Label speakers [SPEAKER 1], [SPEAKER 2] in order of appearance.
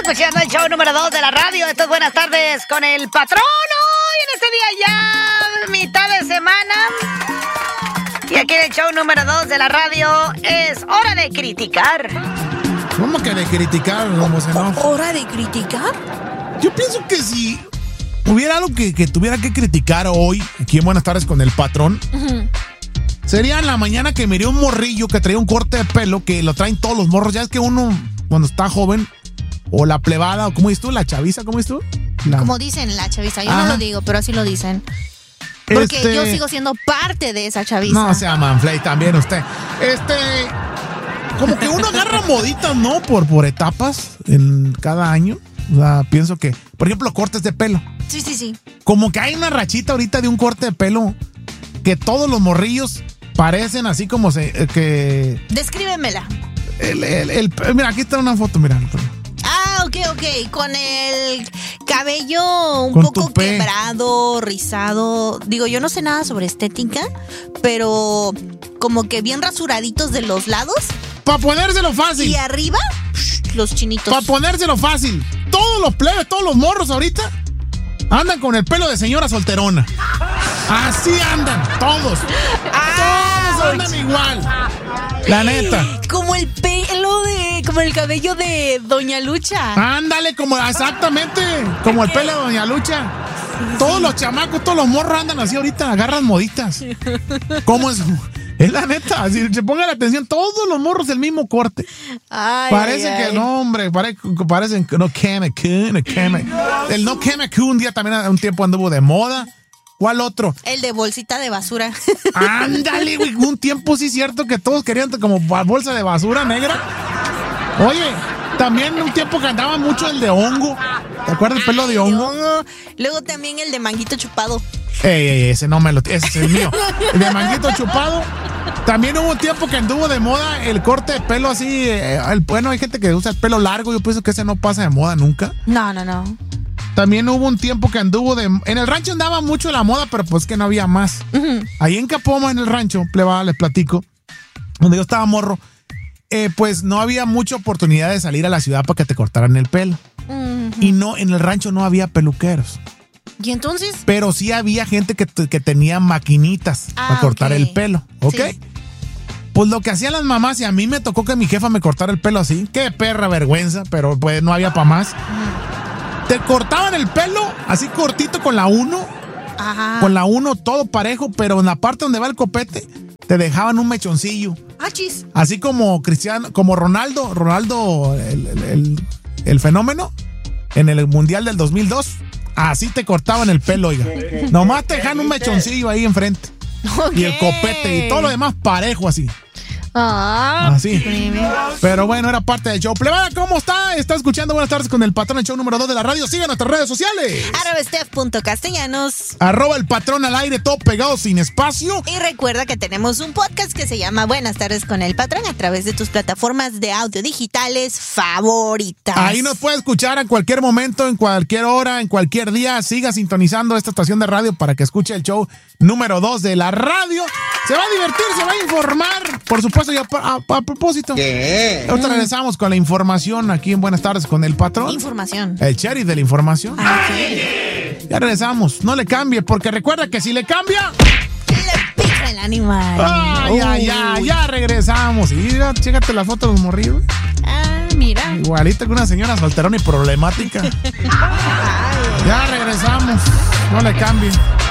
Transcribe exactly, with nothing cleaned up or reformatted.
[SPEAKER 1] escuchando el show número dos de la radio. Esto es Buenas Tardes con el Patrón. Hoy en este día ya mitad de semana. Y aquí en el show número dos de la radio es hora de criticar.
[SPEAKER 2] ¿Cómo que de criticar, como se no?
[SPEAKER 1] ¿Hora de criticar?
[SPEAKER 2] Yo pienso que si hubiera algo que, que tuviera que criticar hoy, aquí en Buenas Tardes con el Patrón, uh-huh. sería en la mañana que miré un morrillo que traía un corte de pelo que lo traen todos los morros. Ya es que uno, cuando está joven, o la plebada, o ¿cómo dices tú? ¿La chaviza? ¿Cómo dices tú? La...
[SPEAKER 3] Como dicen la chaviza. Yo
[SPEAKER 2] Ajá.
[SPEAKER 3] no lo digo, pero así lo dicen. Porque
[SPEAKER 2] este...
[SPEAKER 3] yo sigo siendo parte de esa chaviza.
[SPEAKER 2] No sea manflay también usted. Este... Como que uno agarra moditas, ¿no? Por, por etapas en cada año. O sea, pienso que... Por ejemplo, cortes de pelo.
[SPEAKER 3] Sí, sí, sí.
[SPEAKER 2] Como que hay una rachita ahorita de un corte de pelo que todos los morrillos parecen así como se... que...
[SPEAKER 3] Descríbemela.
[SPEAKER 2] El, el, el, mira, aquí está una foto, mira.
[SPEAKER 3] Ah, ok, ok. Con el cabello un
[SPEAKER 2] Con
[SPEAKER 3] poco
[SPEAKER 2] tupé.
[SPEAKER 3] quebrado, rizado. Digo, yo no sé nada sobre estética, pero como que bien rasuraditos de los lados.
[SPEAKER 2] Para ponérselo fácil.
[SPEAKER 3] Y arriba, los chinitos.
[SPEAKER 2] Para ponérselo fácil. Todos los plebes, todos los morros ahorita andan con el pelo de señora solterona. Así andan, todos. Ah, todos andan igual. La neta.
[SPEAKER 3] Como el pelo de... Como el cabello de Doña Lucha.
[SPEAKER 2] Ándale, como exactamente. Como el pelo de Doña Lucha. Todos sí. Los chamacos, todos los morros andan así ahorita, agarran moditas. ¿Cómo es? Es la neta, si se ponga la atención, todos los morros del mismo corte.
[SPEAKER 3] Ay,
[SPEAKER 2] parece
[SPEAKER 3] ay,
[SPEAKER 2] que
[SPEAKER 3] ay.
[SPEAKER 2] no, hombre, pare, parecen que no queme, queme, queme. El no queme que un día también un tiempo anduvo de moda. ¿Cuál otro?
[SPEAKER 3] El de bolsita de basura.
[SPEAKER 2] Ándale, güey, un tiempo sí cierto que todos querían como bolsa de basura negra. Oye, también un tiempo que andaba mucho el de hongo. ¿Te acuerdas el pelo de hongo?
[SPEAKER 3] hongo? Luego también el de manguito chupado.
[SPEAKER 2] Ey, ey, ese no me lo... Ese es el mío. El de manguito chupado. También hubo un tiempo que anduvo de moda el corte de pelo así. Eh, el, bueno, hay gente que usa el pelo largo. Yo pienso que ese no pasa de moda nunca.
[SPEAKER 3] No, no, no.
[SPEAKER 2] También hubo un tiempo que anduvo de... En el rancho andaba mucho la moda, pero pues que no había más. Uh-huh. Ahí en Capoma, en el rancho, plebada, les platico, donde yo estaba morro, eh, pues no había mucha oportunidad de salir a la ciudad para que te cortaran el pelo. Uh-huh. Y no, en el rancho no había peluqueros.
[SPEAKER 3] ¿Y entonces?
[SPEAKER 2] Pero sí había gente que, que tenía maquinitas ah, para cortar okay. el pelo, ¿ok? Sí. Pues lo que hacían las mamás, y a mí me tocó que mi jefa me cortara el pelo así. Qué perra vergüenza, pero pues no había para más. Uh-huh. Te cortaban el pelo así cortito con la uno. Ajá. Con la uno todo parejo, pero en la parte donde va el copete te dejaban un mechoncillo.
[SPEAKER 3] Ah, chis.
[SPEAKER 2] Así como Cristiano, como Ronaldo, Ronaldo, el, el, el, el fenómeno, en el Mundial del dos mil dos. Así te cortaban el pelo, oiga. Nomás te dejan un mechoncillo ahí enfrente. Okay. Y el copete y todo lo demás parejo así.
[SPEAKER 3] Ah,
[SPEAKER 2] así. Pero bueno, era parte del show. Plebada, ¿cómo está? Está escuchando Buenas Tardes con el Patrón, el show número dos de la radio. Sigan nuestras redes sociales.
[SPEAKER 3] Arroba Steph punto Castellanos.
[SPEAKER 2] Arroba el Patrón al aire, todo pegado sin espacio.
[SPEAKER 3] Y recuerda que tenemos un podcast que se llama Buenas Tardes con el Patrón a través de tus plataformas de audio digitales favoritas.
[SPEAKER 2] Ahí nos puede escuchar en cualquier momento, en cualquier hora, en cualquier día. Siga sintonizando esta estación de radio para que escuche el show número dos de la radio. Se va a divertir, se va a informar. Por supuesto, ya a, a, a propósito.
[SPEAKER 1] ¿Qué?
[SPEAKER 2] Ahorita regresamos con la información aquí en Buenas Tardes con el Patrón.
[SPEAKER 3] Información.
[SPEAKER 2] El sheriff de la información.
[SPEAKER 3] Okay.
[SPEAKER 2] Ya regresamos. No le cambie, porque recuerda que si le cambia...
[SPEAKER 3] le pica el animal.
[SPEAKER 2] Ah, ya, ya, ya regresamos. Y ya, chécate la foto de los morrillos.
[SPEAKER 3] Ah, mira.
[SPEAKER 2] Igualita que una señora solterona y problemática. Ya regresamos. No le cambie.